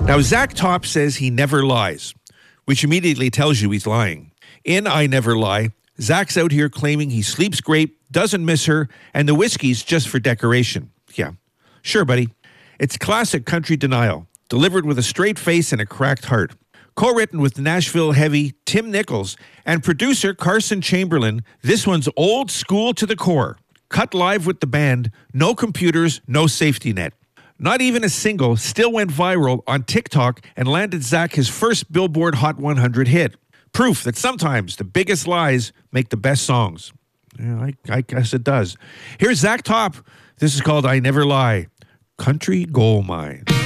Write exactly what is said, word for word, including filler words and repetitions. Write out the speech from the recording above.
Now, Zach Top says he never lies, which immediately tells you he's lying. In I Never Lie, Zach's out here claiming he sleeps great, doesn't miss her, and the whiskey's just for decoration. Yeah, sure, buddy. It's classic country denial, delivered with a straight face and a cracked heart. Co-written with Nashville heavy Tim Nichols and producer Carson Chamberlain, this one's old school to the core. Cut live with the band, no computers, no safety net. Not even a single still went viral on TikTok and landed Zach his first Billboard Hot one hundred hit. Proof that sometimes the biggest lies make the best songs. Yeah, I, I guess it does. Here's Zach Top. This is called I Never Lie. Country Gold Mine.